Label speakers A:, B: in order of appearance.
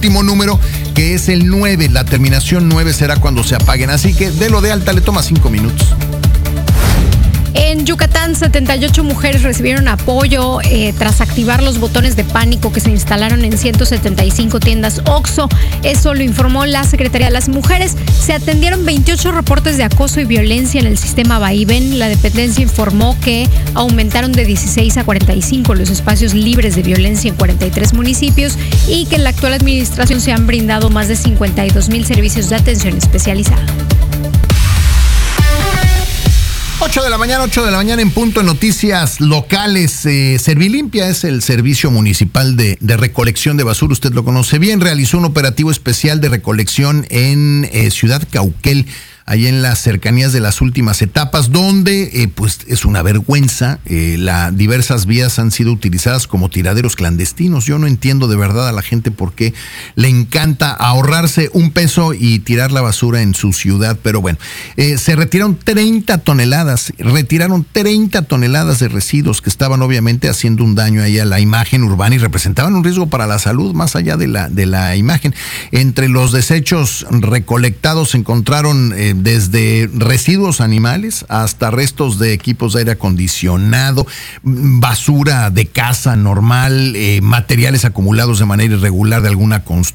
A: último número, que es el 9. La terminación 9 será cuando se apaguen. Así que delo de alta, le toma 5 minutos.
B: En Yucatán, 78 mujeres recibieron apoyo tras activar los botones de pánico que se instalaron en 175 tiendas OXXO. Eso lo informó la Secretaría de las Mujeres. Se atendieron 28 reportes de acoso y violencia en el sistema Vaivén. La dependencia informó que aumentaron de 16 a 45 los espacios libres de violencia en 43 municipios y que en la actual administración se han brindado más de 52,000 servicios de atención especializada.
A: 8 de la mañana en punto en noticias locales. Servilimpia es el servicio municipal de recolección de basura. Usted lo conoce bien. Realizó un operativo especial de recolección en Ciudad Cauquel, ahí en las cercanías de las últimas etapas, donde pues es una vergüenza. Diversas vías han sido utilizadas como tiraderos clandestinos. Yo no entiendo de verdad a la gente por qué le encanta ahorrarse un peso y tirar la basura en su ciudad. Pero bueno, se retiraron 30 toneladas de residuos que estaban obviamente haciendo un daño ahí a la imagen urbana y representaban un riesgo para la salud más allá de la imagen. Entre los desechos recolectados se encontraron desde residuos animales hasta restos de equipos de aire acondicionado, basura de casa normal, materiales acumulados de manera irregular de alguna construcción.